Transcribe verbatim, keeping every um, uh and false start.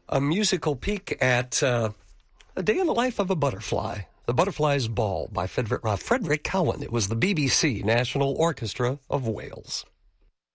a musical peek at uh, a day in the life of a butterfly. The Butterfly's Ball by Frederick, uh, Frederick Cowan. It was the B B C National Orchestra of Wales.